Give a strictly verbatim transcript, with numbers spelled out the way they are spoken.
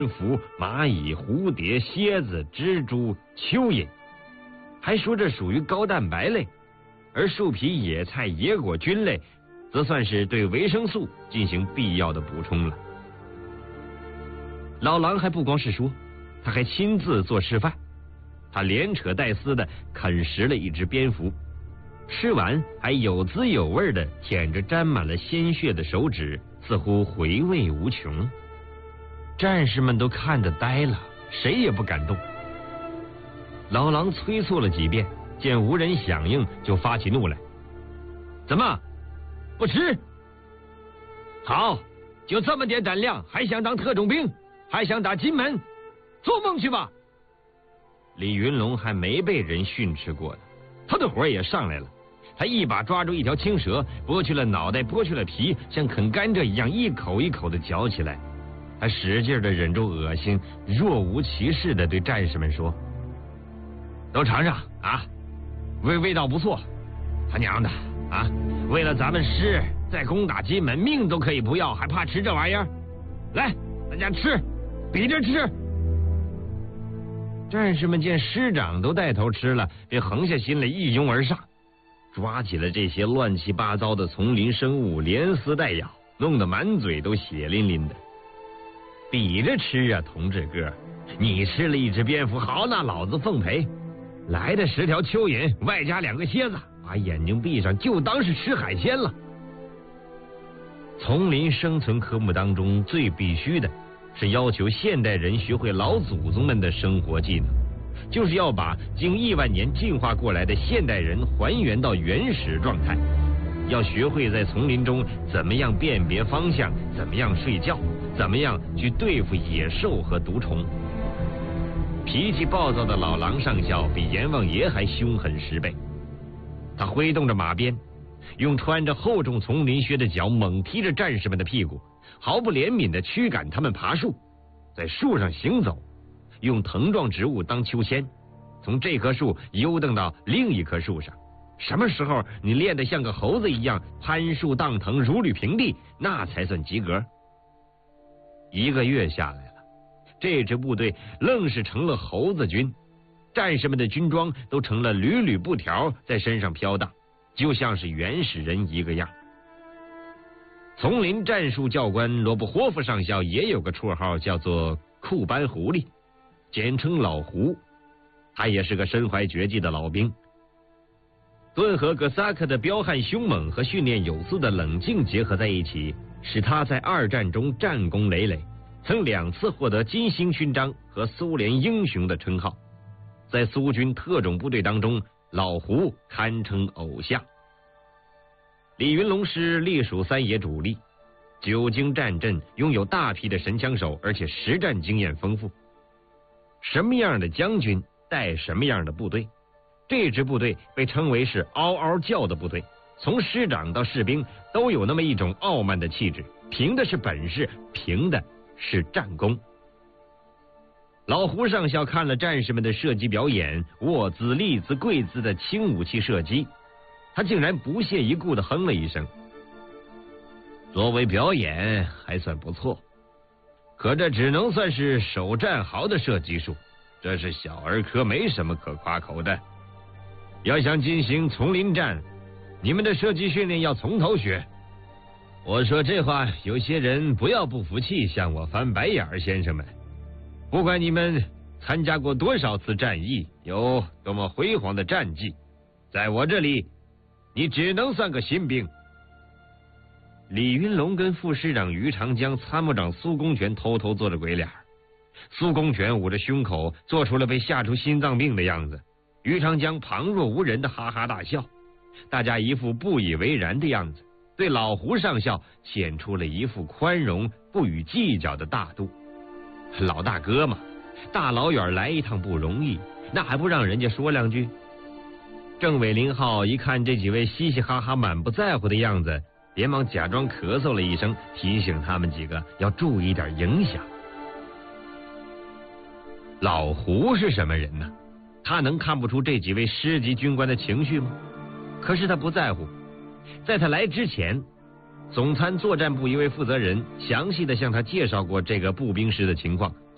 蝠、蚂蚁、蝴蝶、蝎子、蜘蛛、蚯蚓，还说这属于高蛋白类，而树皮、野菜、野果菌类，则算是对维生素进行必要的补充了。老狼还不光是说，他还亲自做示范。他连扯带撕的啃食了一只蝙蝠，吃完还有滋有味的舔着沾满了鲜血的手指，似乎回味无穷。战士们都看着呆了，谁也不敢动。老狼催促了几遍，见无人响应，就发起怒来：怎么不吃？好，就这么点胆量，还想当特种兵，还想打金门？做梦去吧！李云龙还没被人训斥过呢，他的火也上来了。他一把抓住一条青蛇，剥去了脑袋，剥去了皮，像啃甘蔗一样一口一口的嚼起来。他使劲的忍住恶心，若无其事的对战士们说：都尝尝啊，味味道不错。他娘的啊，为了咱们师在攻打金门，命都可以不要，还怕吃这玩意儿？来，大家吃，比着吃。战士们见师长都带头吃了，便横下心来一拥而上，抓起了这些乱七八糟的丛林生物，连撕带咬，弄得满嘴都血淋淋的。比着吃啊，同志哥，你吃了一只蝙蝠，好，那老子奉陪。来的十条蚯蚓，外加两个蝎子，把眼睛闭上，就当是吃海鲜了。丛林生存科目当中最必须的是要求现代人学会老祖宗们的生活技能，就是要把经亿万年进化过来的现代人还原到原始状态，要学会在丛林中怎么样辨别方向，怎么样睡觉，怎么样去对付野兽和毒虫。脾气暴躁的老狼上校比阎王爷还凶狠十倍，他挥动着马鞭，用穿着厚重丛林靴的脚猛踢着战士们的屁股，毫不怜悯地驱赶他们爬树，在树上行走，用藤状植物当秋千，从这棵树悠蹬到另一棵树上。什么时候你练得像个猴子一样攀树荡藤，如履平地，那才算及格。一个月下来了，这支部队愣是成了猴子军，战士们的军装都成了缕缕布条在身上飘荡，就像是原始人一个样。丛林战术教官罗布霍夫上校也有个绰号，叫做库班狐狸，简称老胡。他也是个身怀绝技的老兵。顿和哥萨克的彪悍凶猛和训练有素的冷静结合在一起，使他在二战中战功累累，曾两次获得金星勋章和苏联英雄的称号。在苏军特种部队当中，老胡堪称偶像。李云龙师隶属三野主力，久经战阵，拥有大批的神枪手，而且实战经验丰富。什么样的将军带什么样的部队，这支部队被称为是嗷嗷叫的部队，从师长到士兵都有那么一种傲慢的气质，凭的是本事，凭的是战功。老胡上校看了战士们的射击表演，卧姿、立姿、跪姿的轻武器射击，他竟然不屑一顾地哼了一声：作为表演还算不错，可这只能算是首战壕的射击术，这是小儿科，没什么可夸口的。要想进行丛林战，你们的射击训练要从头学。我说这话，有些人不要不服气，向我翻白眼儿，先生们。不管你们参加过多少次战役，有多么辉煌的战绩，在我这里，你只能算个新兵。李云龙跟副师长于长江、参谋长苏公权偷偷做着鬼脸。苏公权捂着胸口，做出了被吓出心脏病的样子。于长江旁若无人的哈哈大笑，大家一副不以为然的样子，对老胡上校显出了一副宽容不予计较的大度。老大哥嘛，大老远来一趟不容易，那还不让人家说两句？郑伟林浩一看这几位嘻嘻哈哈满不在乎的样子，连忙假装咳嗽了一声，提醒他们几个要注意点影响。老胡是什么人呢？他能看不出这几位师级军官的情绪吗？可是他不在乎。在他来之前，总参作战部一位负责人详细的向他介绍过这个步兵师的情况，